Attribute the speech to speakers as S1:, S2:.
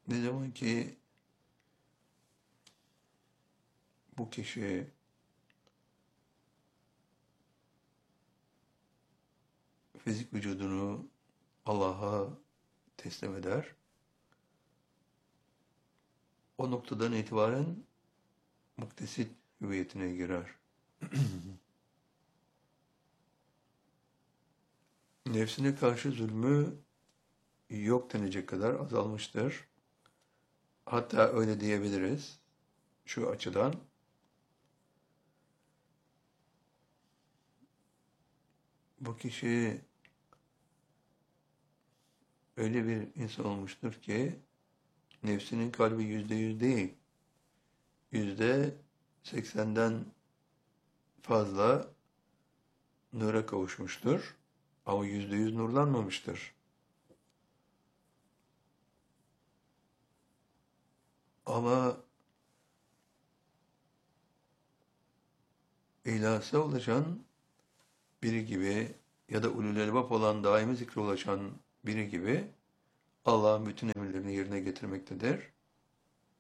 S1: Ne zaman ki bu kişi fizik vücudunu Allah'a teslim eder, o noktadan itibaren muktesit hüviyetine girer. Nefsine karşı zulmü yok denecek kadar azalmıştır. Hatta öyle diyebiliriz şu açıdan. Bu kişi öyle bir insan olmuştur ki nefsinin kalbi %100 değil, %80'den fazla nura kavuşmuştur. Ama %100 nurlanmamıştır. Ama ilahsa ulaşan biri gibi ya da ulul elbap olan daimi zikre ulaşan biri gibi Allah'ın bütün emirlerini yerine getirmektedir.